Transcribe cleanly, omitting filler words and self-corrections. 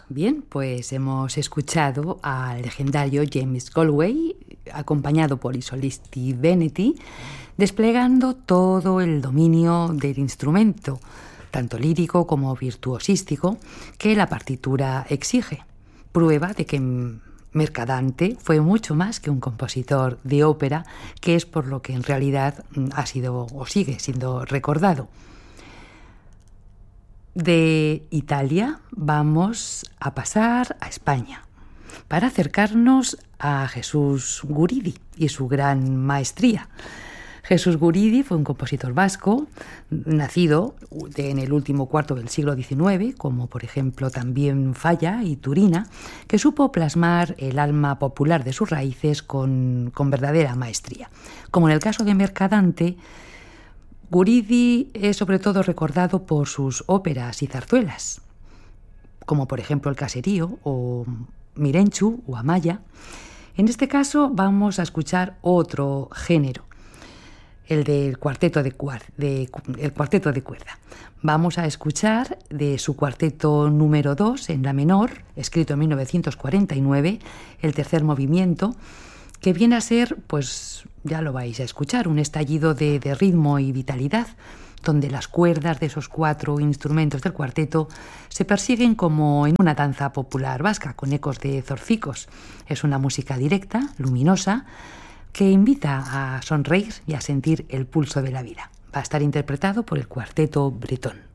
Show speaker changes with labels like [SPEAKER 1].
[SPEAKER 1] Bien, pues hemos escuchado al legendario James Galway, acompañado por Isolisti Veneti, desplegando todo el dominio del instrumento, tanto lírico como virtuosístico, que la partitura exige. Prueba de que Mercadante fue mucho más que un compositor de ópera, que es por lo que en realidad ha sido o sigue siendo recordado. De Italia vamos a pasar a España para acercarnos a Jesús Guridi y su gran maestría. Jesús Guridi fue un compositor vasco, nacido en el último cuarto del siglo XIX, como por ejemplo también Falla y Turina, que supo plasmar el alma popular de sus raíces con verdadera maestría. Como en el caso de Mercadante, Guridi es sobre todo recordado por sus óperas y zarzuelas, como por ejemplo El Caserío o Mirenchu o Amaya. En este caso vamos a escuchar otro género, el del cuarteto de cuerda. Vamos a escuchar de su cuarteto número 2 en la menor, escrito en 1949, el tercer movimiento, que viene a ser, pues ya lo vais a escuchar, un estallido de ritmo y vitalidad, donde las cuerdas de esos 4 instrumentos del cuarteto se persiguen como en una danza popular vasca, con ecos de zorcicos. Es una música directa, luminosa, que invita a sonreír y a sentir el pulso de la vida. Va a estar interpretado por el Cuarteto Bretón.